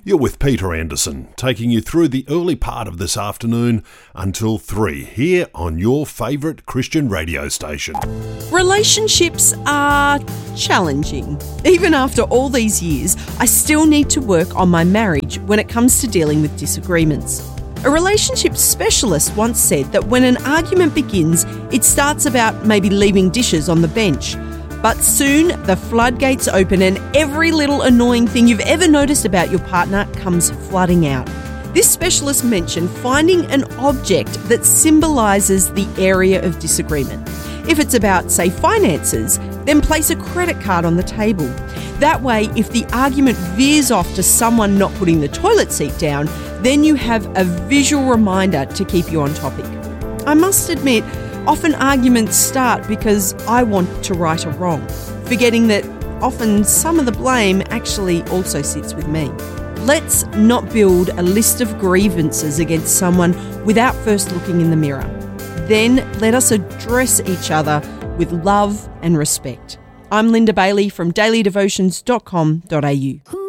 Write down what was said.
You're with Peter Anderson, taking you through the early part of this afternoon until 3 here on your favourite Christian radio station. Relationships are challenging. Even after all these years, I still need to work on my marriage when it comes to dealing with disagreements. A relationship specialist once said that when an argument begins, it starts about maybe leaving dishes on the bench. But soon the floodgates open and every little annoying thing you've ever noticed about your partner comes flooding out. This specialist mentioned finding an object that symbolises the area of disagreement. If it's about, say, finances, then place a credit card on the table. That way, if the argument veers off to someone not putting the toilet seat down, then you have a visual reminder to keep you on topic. I must admit, often arguments start because I want to right a wrong, forgetting that often some of the blame actually also sits with me. Let's not build a list of grievances against someone without first looking in the mirror. Then let us address each other with love and respect. I'm Linda Bailey from dailydevotions.com.au.